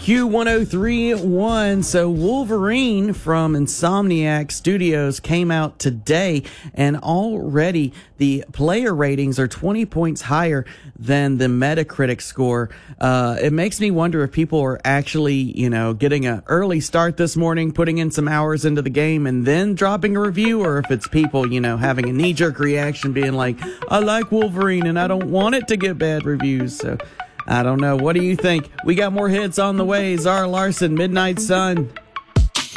Q1031. So Wolverine from Insomniac Studios came out today, and already the player ratings are 20 points higher than the Metacritic score. It makes me wonder if people are actually, getting an early start this morning, putting in some hours into the game, and then dropping a review, or if it's people, having a knee-jerk reaction, being like, I like Wolverine and I don't want it to get bad reviews. So I don't know. What do you think? We got more hits on the way. Zara Larsson, Midnight Sun.